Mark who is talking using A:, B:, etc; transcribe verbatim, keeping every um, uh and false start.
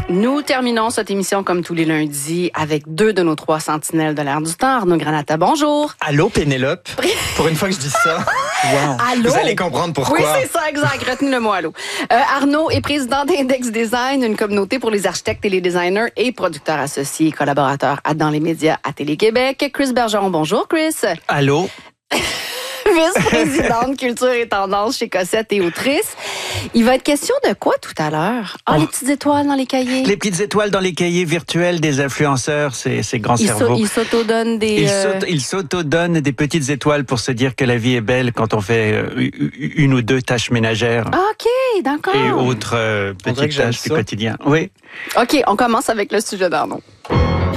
A: Nous terminons cette émission comme tous les lundis avec deux de nos trois sentinelles de l'air du temps. Arnaud Granata, bonjour.
B: Allô, Pénélope. Pour une fois que je dis ça. Wow.
A: Allô?
B: Vous allez comprendre pourquoi.
A: Oui, c'est ça, exact. Retenez le mot allô. Euh, Arnaud est président d'Index Design, une communauté pour les architectes et les designers et producteurs associés et collaborateurs à Dans les médias à Télé-Québec. Chris Bergeron, bonjour Chris.
B: Allô?
A: Vice-présidente culture et tendance chez Cossette et autrice. Il va être question de quoi tout à l'heure? Ah, oh, les petites étoiles dans les cahiers.
B: Les petites étoiles dans les cahiers virtuels des influenceurs, c'est ces grands
A: ils
B: cerveaux.
A: Ils s'autodonnent des...
B: Ils
A: euh...
B: s'autodonnent des petites étoiles pour se dire que la vie est belle quand on fait une ou deux tâches ménagères.
A: Ah, OK, d'accord.
B: Et autres euh, petites tâches du quotidien. Oui.
A: OK, on commence avec le sujet d'Arnaud.